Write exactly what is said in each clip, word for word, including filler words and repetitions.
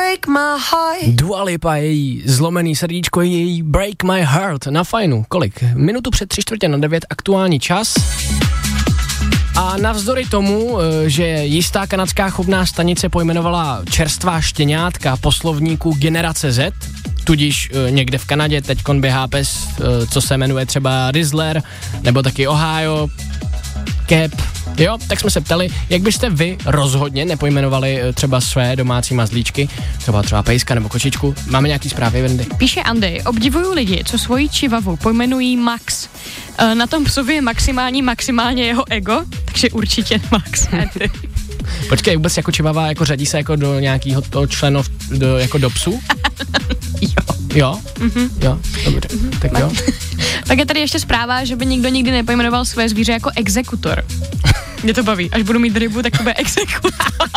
break my heart. Dua Lipa, její zlomený srdíčko, její Break My Heart na Fajnu. Kolik? Minutu před tři čtvrtě na devět, aktuální čas. A navzdory tomu, že jistá kanadská chovná stanice pojmenovala čerstvá štěňátka po slovníku Generace Z, tudíž někde v Kanadě teďkon běhá pes, co se jmenuje třeba Rizzler, nebo taky Ohio, Cap, jo, tak jsme se ptali, jak byste vy rozhodně nepojmenovali třeba své domácí mazlíčky, třeba třeba pejska nebo kočičku. Máme nějaký zprávy, Vendy? Píše Andy, obdivuju lidi, co svoji čivavu pojmenují Max. E, na tom psovi je maximální, maximálně jeho ego, takže určitě Max. Počkej, vůbec jako čivava jako řadí se jako do nějakého toho členu, do, jako do psů? Jo. Jo? Mm-hmm. Jo, dobře, mm-hmm. tak jo. Pak je tady ještě zpráva, že by nikdo nikdy nepojmenoval své zvíře jako exekutor. Mě to baví, až budu mít rybu, tak to bude exekutor.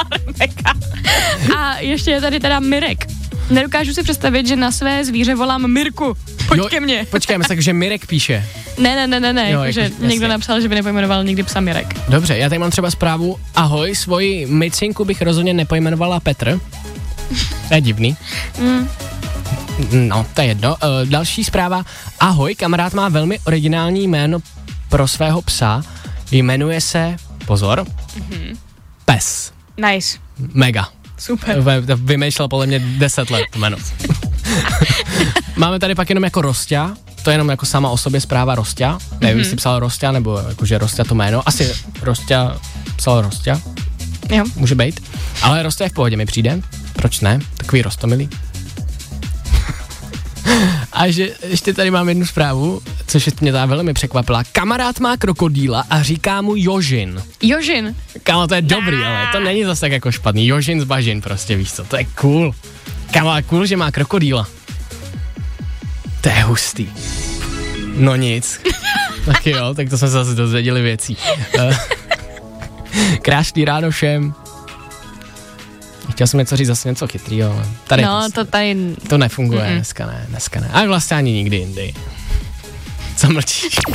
A ještě je tady teda Mirek. Nedokážu si představit, že na své zvíře volám Mirku. Pojď jo, ke mně. Počkej, myslím, že Mirek píše. Ne, ne, ne, ne, ne, jo, že jako, někdo napsal, že by nepojmenoval nikdy psa Mirek. Dobře, já tady mám třeba zprávu. Ahoj, svoji mycinku bych rozhodně nepojmenovala Petr. To je divný. Mm. No, to je jedno. Uh, další zpráva. Ahoj, kamarád má velmi originální jméno pro svého psa. Jmenuje se, pozor, mm-hmm. Pes. Nice. Mega. Super. To vymýšlel podle mě deset let jméno. Máme tady pak jenom jako Rostia. To je jenom jako sama o sobě zpráva Rostia. Nevím, mm-hmm. jestli psal Rostia, nebo jakože Rostia to jméno. Asi Rostia psal Rostia. Jo. Může být. Ale Rostia je v pohodě, mi přijde. Proč ne? Takový rostomilý. A že ještě tady mám jednu zprávu, což mě teda velmi překvapila. Kamarád má krokodýla a říká mu Jožin. Jožin? Kámo, to je dobrý, ale to není zase tak jako špatný. Jožin z bažin prostě, víš co, to je cool. Kámo, cool, že má krokodýla. To je hustý. No nic. Tak jo, tak to jsme se zase dozvěděli věcí. Krásný ráno všem. Chtěl jsem něco říct, zase něco chytrýho, ale tady no, to, tady... to nefunguje, Mm-mm. dneska ne, dneska ne. Ale vlastně ani nikdy jindy. Co mlčíš?